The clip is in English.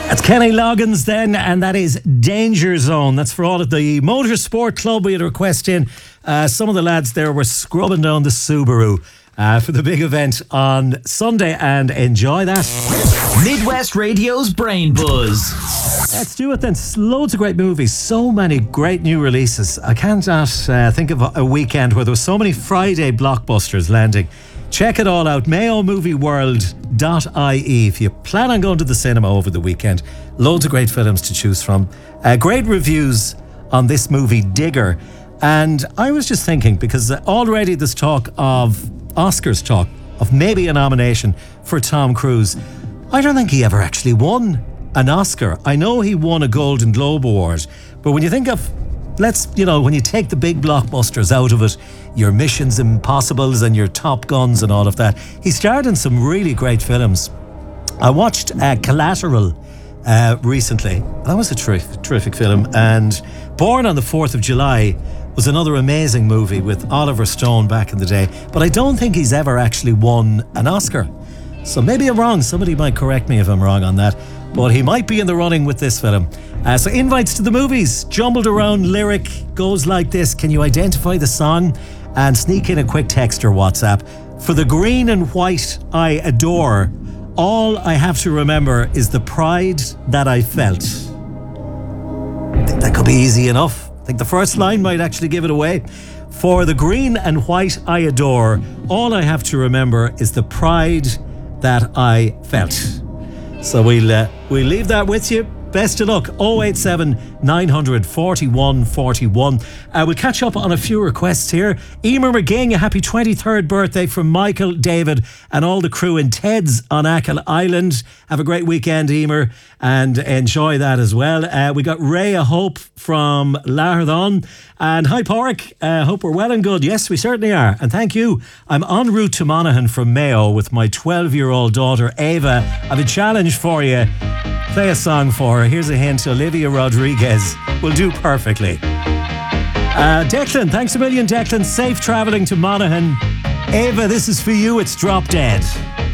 That's Kenny Loggins then, and that is Danger Zone. That's for all of the Motorsport Club. We had a request in. Some of the lads there were scrubbing down the Subaru for the big event on Sunday, and enjoy that. Midwest Radio's Brain Buzz. Let's do it then. Loads of great movies, so many great new releases. I can't think of a weekend where there were so many Friday blockbusters landing. Check it all out, mayomovieworld.ie. If you plan on going to the cinema over the weekend, loads of great films to choose from. Great reviews on this movie, Digger. And I was just thinking, because already there's talk of Oscars talk, of maybe a nomination for Tom Cruise. I don't think he ever actually won an Oscar. I know he won a Golden Globe Award, but when you think of, when you take the big blockbusters out of it, your Missions Impossibles and your Top Guns and all of that, he starred in some really great films. I watched Collateral recently. That was a terrific film. And Born on the 4th of July was another amazing movie with Oliver Stone back in the day. But I don't think he's ever actually won an Oscar. So maybe I'm wrong. Somebody might correct me if I'm wrong on that. But he might be in the running with this film. So invites to the movies, jumbled around lyric, goes like this. Can you identify the song? And sneak in a quick text or WhatsApp. For the green and white I adore, all I have to remember is the pride that I felt. I think that could be easy enough. I think the first line might actually give it away. For the green and white I adore, all I have to remember is the pride that I felt. So we'll leave that with you. Best of luck. 087 900 41 41. We'll catch up on a few requests here. Emer McGing, a happy 23rd birthday from Michael, David and all the crew in Ted's on Achill Island. Have a great weekend, Emer, and enjoy that as well. We got Ray a Hope from Lahardon. And hi, Porrick. Hope we're well and good. Yes, we certainly are. And thank you. I'm en route to Monaghan from Mayo with my 12-year-old daughter, Ava. I have a challenge for you. Play a song for her. Here's a hint. Olivia Rodriguez will do perfectly. Declan, thanks a million, Declan. Safe travelling to Monaghan. Ava, this is for you. It's Drop Dead.